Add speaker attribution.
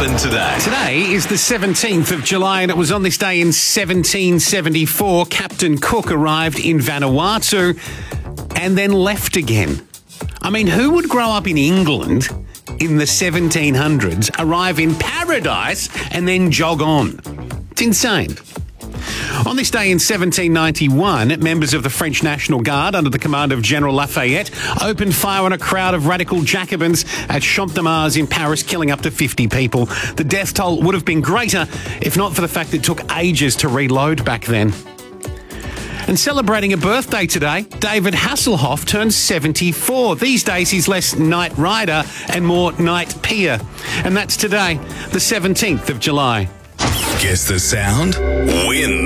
Speaker 1: happened today?
Speaker 2: Today is the 17th of July, and it was on this day in 1774 Captain Cook arrived in Vanuatu and then left again. I mean, who would grow up in England in the 1700s, arrive in paradise and then jog on? It's insane. On this day in 1791, members of the French National Guard under the command of General Lafayette opened fire on a crowd of radical Jacobins at Champ de Mars in Paris, killing up to 50 people. The death toll would have been greater if not for the fact it took ages to reload back then. And celebrating a birthday today, David Hasselhoff turns 74. These days he's less night rider and more night peer. And that's today, the 17th of July.
Speaker 1: Guess the sound? Win.